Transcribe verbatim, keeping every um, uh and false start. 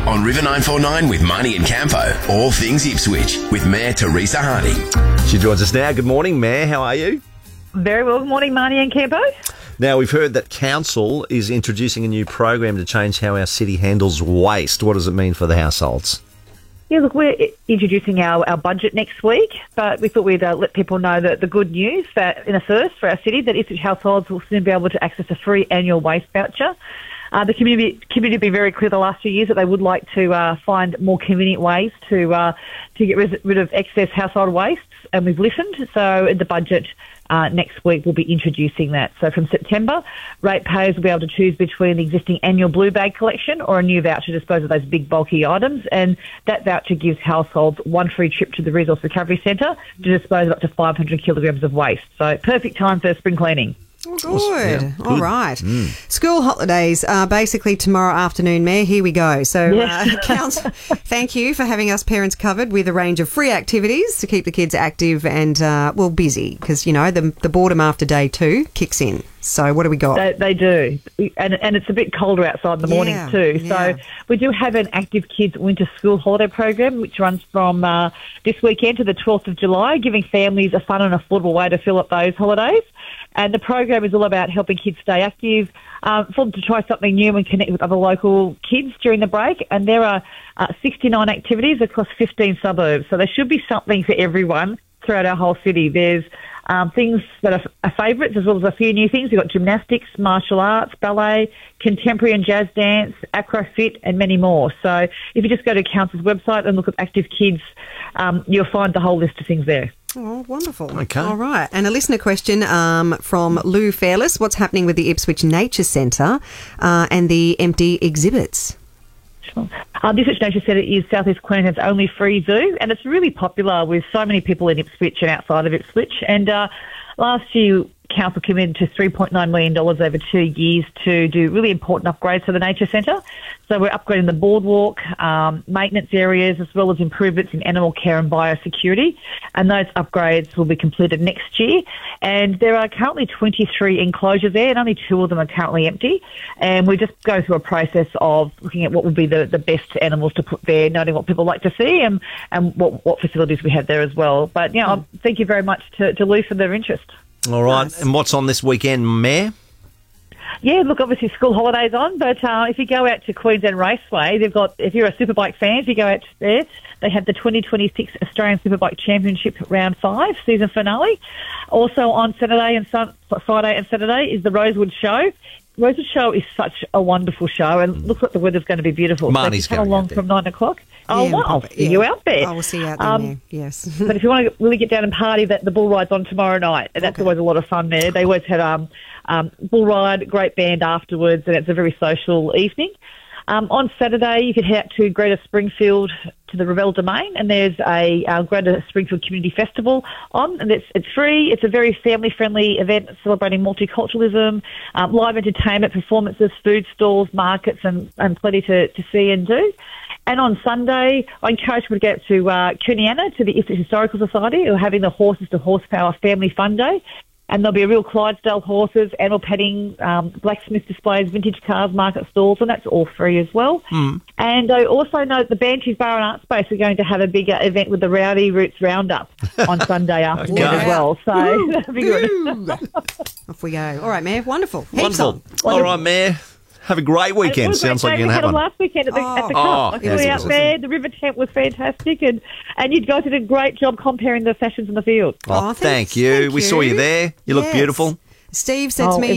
On River nine four nine with Marnie and Campo. All things Ipswich with Mayor Teresa Harding. She joins us now. Good morning, Mayor. How are you? Very well. Good morning, Marnie and Campo. Now, we've heard that Council is introducing a new program to change how our city handles waste. What does it mean for the households? Yeah, look, we're introducing our, our budget next week, but we thought we'd uh, let people know that the good news that in a first for our city, that Ipswich households will soon be able to access a free annual waste voucher. Uh, the community community have been very clear the last few years that they would like to uh, find more convenient ways to uh, to get rid, rid of excess household wastes, and we've listened. So in the budget uh, next week, we'll be introducing that. So from September, ratepayers will be able to choose between the existing annual blue bag collection or a new voucher to dispose of those big bulky items, and that voucher gives households one free trip to the Resource Recovery Centre to dispose of up to five hundred kilograms of waste. So perfect time for spring cleaning. Oh, good. Yeah, All good. right. Mm. School holidays are basically tomorrow afternoon, Mayor. Here we go. So, Yes. uh, Council, thank you for having us parents covered with a range of free activities to keep the kids active and, uh, well, busy because, you know, the, the boredom after day two kicks in. So what do we got? They, they do, and and it's a bit colder outside in the Yeah, mornings too. yeah. So we do have an Active Kids Winter School Holiday Program, which runs from uh, this weekend to the twelfth of July, giving families a fun and affordable way to fill up those holidays. And the program is all about helping kids stay active, um, for them to try something new and connect with other local kids during the break. And there are uh, sixty-nine activities across fifteen suburbs, so there should be something for everyone throughout our whole city. There's um, things that are, are favourites, as well as a few new things. We've got gymnastics, martial arts, ballet, contemporary and jazz dance, acrofit, and many more. So if you just go to Council's website and look at Active Kids, um, you'll find the whole list of things there. Oh, wonderful. Okay. All right. And a listener question um, from Lou Fairless. What's happening with the Ipswich Nature Centre uh, and the empty exhibits? Uh, the Ipswich Nature Centre is South East Queensland's only free zoo, and it's really popular with so many people in Ipswich and outside of Ipswich. And uh, last year, Council committed to three point nine million dollars over two years to do really important upgrades to the Nature Centre. So we're upgrading the boardwalk, um, maintenance areas, as well as improvements in animal care and biosecurity. And those upgrades will be completed next year. And there are currently twenty-three enclosures there, and only two of them are currently empty. And we just go through a process of looking at what would be the, the best animals to put there, noting what people like to see and, and what, what facilities we have there as well. But, you know, mm. thank you very much to, to Lou for their interest. All right. Nice. And what's on this weekend, Mayor? Yeah, look, obviously school holidays on, but uh, if you go out to Queensland Raceway, they've got, if you're a Superbike fan, if you go out there, they have the twenty twenty-six Australian Superbike Championship Round five season finale. Also on Saturday and sun, Friday and Saturday is the Rosewood Show. Rosewood Show is such a wonderful show, and looks like the weather's going to be beautiful. Marnie's so come going along out there. from nine o'clock. Oh, Yeah, well, I'll probably, see yeah. you out there. I will see you out there, Um, Mayor. Yes. But if you want to really get down and party, that the bull ride's on tomorrow night, and that's Okay. always a lot of fun there. They always had um, um, bull ride, great band afterwards, and it's a very social evening. Um, on Saturday, you can head out to Greater Springfield to the Ravel Domain, and there's a uh, Greater Springfield Community Festival on, and it's it's free. It's a very family-friendly event celebrating multiculturalism, um, live entertainment, performances, food stalls, markets, and, and plenty to, to see and do. And on Sunday, I encourage people to go to uh, Cuniana, to the Ipswich Historical Society, who are having the Horses to Horsepower Family Fun Day. And there'll be a real Clydesdale horses, animal petting, um, blacksmith displays, vintage cars, market stalls, and that's all free as well. Mm. And I also know that the Banshees Bar and Art Space are going to have a bigger event with the Rowdy Roots Roundup on Sunday afternoon Okay. as well. So that'll be good. Off we go. All right, Mayor. Wonderful. Heaps Wonderful. on. All right, Mayor. Have a great And it weekend. was a Sounds great like day. you're going to We have had one. a last weekend at the, at the Oh. Cup. Oh, I yes, flew it out was. there. The river tent was fantastic, and, and you guys did a great job comparing the fashions in the field. Oh, Oh, thank thanks. you. Thank we saw you you. there. You look Yes. beautiful. Steve said Oh, to me